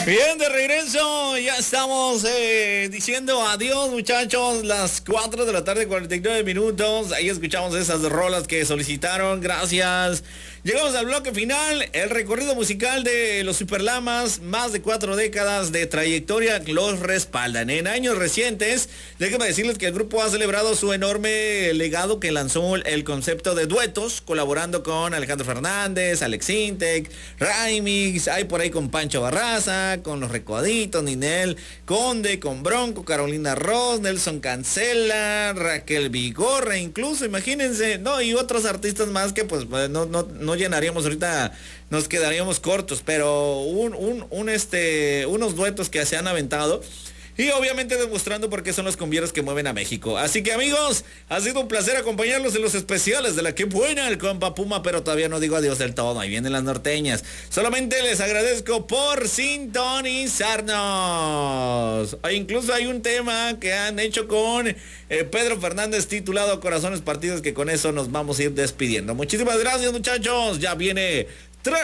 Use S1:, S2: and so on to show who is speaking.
S1: Bien, de regreso, ya estamos diciendo adiós, muchachos, las 4 de la tarde, 49 minutos. Ahí escuchamos esas rolas que solicitaron, gracias. Llegamos al bloque final, el recorrido musical de los Superlamas, más de 4 décadas de trayectoria los respaldan. En años recientes, déjenme decirles que el grupo ha celebrado su enorme legado que lanzó el concepto de duetos, colaborando con Alejandro Fernández, Alex Intec, Raimix, hay por ahí con Pancho Barraza, con Los Recoditos, Ninel Conde, con Bronco, Carolina Ross, Nelson Cancela, Raquel Vigorra, incluso, imagínense, no, y otros artistas más que pues no llenaríamos ahorita, nos quedaríamos cortos, pero unos duetos que se han aventado. Y obviamente demostrando por qué son los cumbieros que mueven a México. Así que amigos, ha sido un placer acompañarlos en los especiales de La Que Buena, el compa Puma, pero todavía no digo adiós del todo, ahí vienen las norteñas. Solamente les agradezco por sintonizarnos. E incluso hay un tema que han hecho con Pedro Fernández titulado Corazones Partidos, que con eso nos vamos a ir despidiendo. Muchísimas gracias, muchachos, ya viene